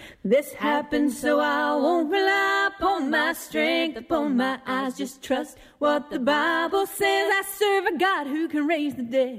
This happened so I won't rely upon my strength, upon my eyes, just trust what the Bible says. I serve a God who can raise the dead.